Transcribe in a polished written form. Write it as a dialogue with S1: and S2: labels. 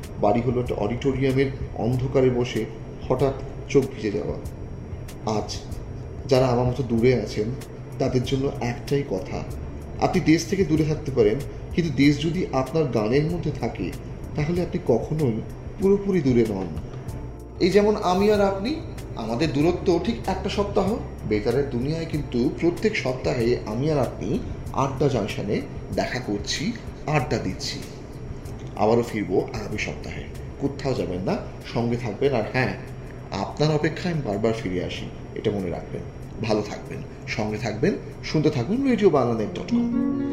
S1: বাড়ি হলো একটা অডিটোরিয়ামের অন্ধকারে বসে হঠাৎ চোখ ভিজে যাওয়া। আজ যারা আমার মতো দূরে আছেন তাদের জন্য একটাই কথা, আপনি দেশ থেকে দূরে থাকতে পারেন, কিন্তু দেশ যদি আপনার গানের মধ্যে থাকে তাহলে আপনি কখনোই পুরোপুরি দূরে নন। এই যেমন আমি আর আপনি, আমাদের দূরত্ব ঠিক একটা সপ্তাহ। বেতারের দুনিয়ায় কিন্তু প্রত্যেক সপ্তাহে আমি আর আপনি আড্ডা জাংশনে দেখা করছি, আড্ডা দিচ্ছি। আবারও ফিরবো আগামী সপ্তাহে। কোথাও যাবেন না, সঙ্গে থাকবেন। আর হ্যাঁ, আপনার অপেক্ষায় আমি বারবার ফিরে আসি, এটা মনে রাখবেন। ভালো থাকবেন, সঙ্গে থাকবেন, শুনতে থাকবেন রেডিও বাংলানেট.com।